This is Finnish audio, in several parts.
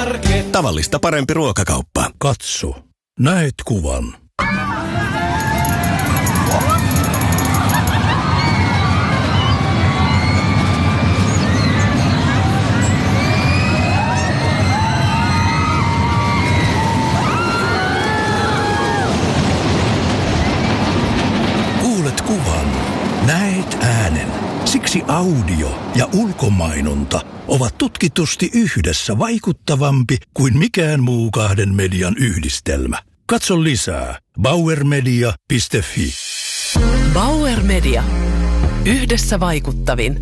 K-Market. Tavallista parempi ruokakauppa. Katso. Näet kuvan. Kuulet kuvan. Näet äänen. Siksi audio ja ulkomainonta ovat tutkitusti yhdessä vaikuttavampi kuin mikään muu kahden median yhdistelmä. Katso lisää bauermedia.fi. Bauer Media. Yhdessä vaikuttavin.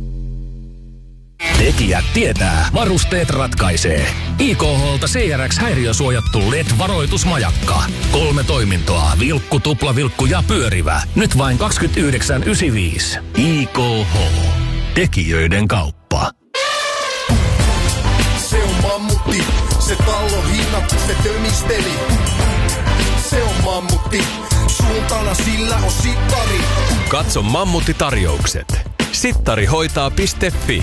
Tekijät tietää, varusteet ratkaisee. IKH:lta CRX-häiriösuojattu LED-varoitusmajakka. 3 toimintoa, vilkku, tuplavilkku ja pyörivä. Nyt vain 29,95. IKH. Tekijöiden kauppa. Se on mammutti, se tallo hinnat, se tömisteli. Se on mammutti, suuntana sillä on sittari. Katso Mammutti-tarjoukset. Sittarihoitaa.fi.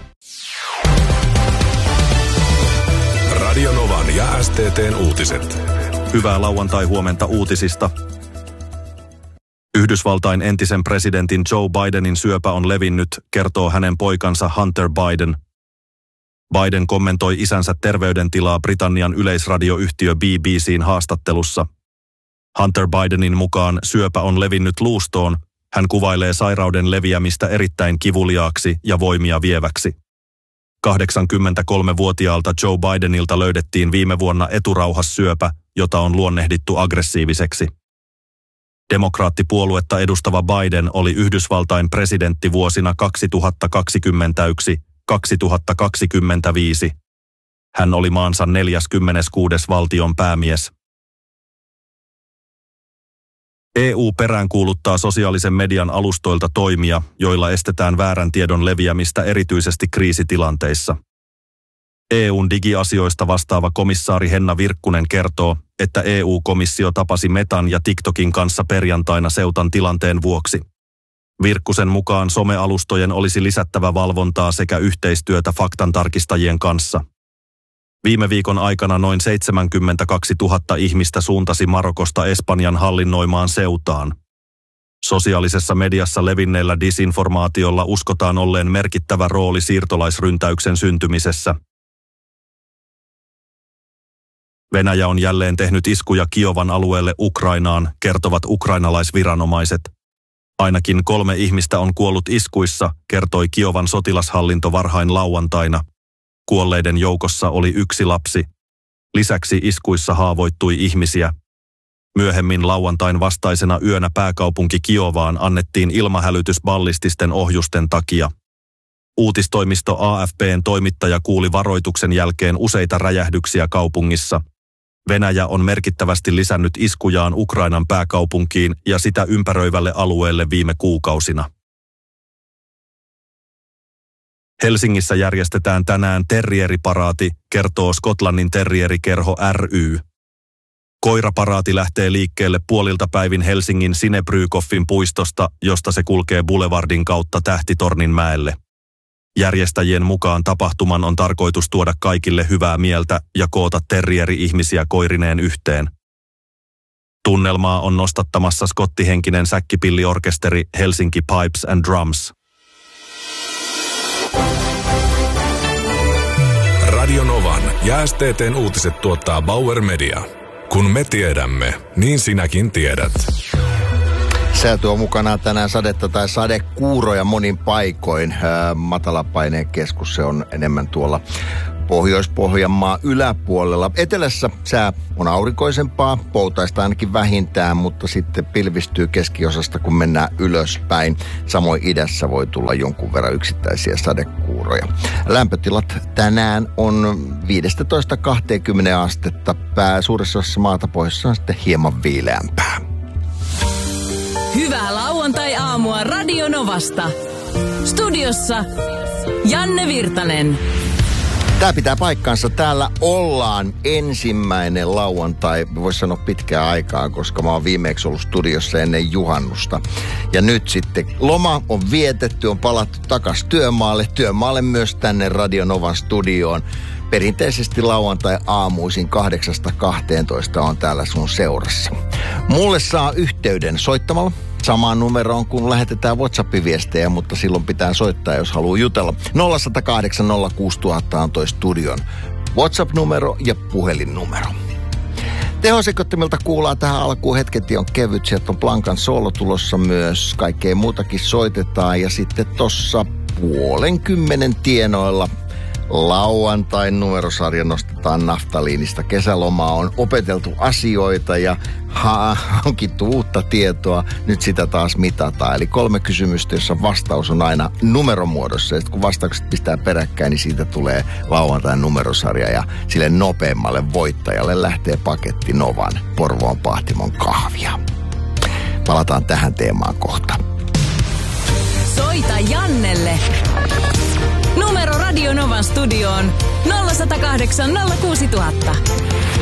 Radio Novan ja STT:n uutiset. Hyvää lauantai-huomenta uutisista. Yhdysvaltain entisen presidentin Joe Bidenin syöpä on levinnyt, kertoo hänen poikansa Hunter Biden. Biden kommentoi isänsä terveydentilaa Britannian yleisradioyhtiö BBC:n haastattelussa. Hunter Bidenin mukaan syöpä on levinnyt luustoon. Hän kuvailee sairauden leviämistä erittäin kivuliaaksi ja voimia vieväksi. 83-vuotiaalta Joe Bidenilta löydettiin viime vuonna eturauhassyöpä, jota on luonnehdittu aggressiiviseksi. Demokraattipuoluetta edustava Biden oli Yhdysvaltain presidentti vuosina 2021-2025. Hän oli maansa 46. valtion päämies. EU peräänkuuluttaa sosiaalisen median alustoilta toimia, joilla estetään väärän tiedon leviämistä erityisesti kriisitilanteissa. EUn digiasioista vastaava komissaari Henna Virkkunen kertoo, että EU-komissio tapasi Metan ja TikTokin kanssa perjantaina Seutan tilanteen vuoksi. Virkkusen mukaan somealustojen olisi lisättävä valvontaa sekä yhteistyötä faktantarkistajien kanssa. Viime viikon aikana noin 72 000 ihmistä suuntasi Marokosta Espanjan hallinnoimaan Seutaan. Sosiaalisessa mediassa levinneellä disinformaatiolla uskotaan olleen merkittävä rooli siirtolaisryntäyksen syntymisessä. Venäjä on jälleen tehnyt iskuja Kiovan alueelle Ukrainaan, kertovat ukrainalaisviranomaiset. Ainakin 3 ihmistä on kuollut iskuissa, kertoi Kiovan sotilashallinto varhain lauantaina. Kuolleiden joukossa oli 1 lapsi. Lisäksi iskuissa haavoittui ihmisiä. Myöhemmin lauantain vastaisena yönä pääkaupunki Kiovaan annettiin ilmahälytys ballististen ohjusten takia. Uutistoimisto AFP:n toimittaja kuuli varoituksen jälkeen useita räjähdyksiä kaupungissa. Venäjä on merkittävästi lisännyt iskujaan Ukrainan pääkaupunkiin ja sitä ympäröivälle alueelle viime kuukausina. Helsingissä järjestetään tänään terrieriparaati, kertoo Skotlannin terrierikerho ry. Koiraparaati lähtee liikkeelle puolilta päivin Helsingin Sinebrykoffin puistosta, josta se kulkee Boulevardin kautta Tähtitorninmäelle. Järjestäjien mukaan tapahtuman on tarkoitus tuoda kaikille hyvää mieltä ja koota terrieri-ihmisiä koirineen yhteen. Tunnelmaa on nostattamassa skottihenkinen säkkipilliorkesteri Helsinki Pipes and Drums. Radio Novan ja STT:n uutiset tuottaa Bauer Media. Kun me tiedämme, niin sinäkin tiedät. Sää tuo mukanaan tänään sadetta tai sadekuuroja monin paikoin. Matalapaineen keskus se on enemmän tuolla Pohjois-Pohjanmaa yläpuolella. Etelässä sää on aurinkoisempaa, poutaista ainakin vähintään, mutta sitten pilvistyy keskiosasta, kun mennään ylöspäin. Samoin idässä voi tulla jonkun verran yksittäisiä sadekuuroja. Lämpötilat tänään on 15-20 astetta. Suuressa osassa maata, pohjoisessa on sitten hieman viileämpää. Hyvää lauantai-aamua Radio Novasta. Studiossa Janne Virtanen. Tämä pitää paikkansa. Täällä ollaan ensimmäinen lauantai, voisi sanoa pitkään aikaa, koska mä oon viimeksi ollut studiossa ennen juhannusta. Ja nyt sitten loma on vietetty, on palattu takaisin työmaalle myös tänne Radio Novan studioon. Perinteisesti lauantai-aamuisin 8-12 on täällä sun seurassa. Mulle saa yhteyden soittamalla samaan numeroon, kun lähetetään WhatsApp-viestejä, mutta silloin pitää soittaa, jos haluaa jutella. 0108 06000 on toi studion WhatsApp-numero ja puhelinnumero. Tehosekoittimilta kuullaan tähän alkuun hetken on kevyt. Sieltä on Blankan solo tulossa myös. Kaikkea muutakin soitetaan. Ja sitten tossa 9:30 tienoilla lauantain numerosarja nostetaan naftaliinista. Kesäloma on opeteltu asioita ja hankittu uutta tietoa. Nyt sitä taas mitataan. Eli 3 kysymystä, jossa vastaus on aina numeromuodossa. Ja sitten kun vastaukset pistää peräkkäin, niin siitä tulee lauantain numerosarja. Ja sille nopeammalle voittajalle lähtee paketti Novan Porvoon Pahtimon kahvia. Palataan tähän teemaan kohta. Soita Jannelle. Numero Radio Novan studioon 0108 06000.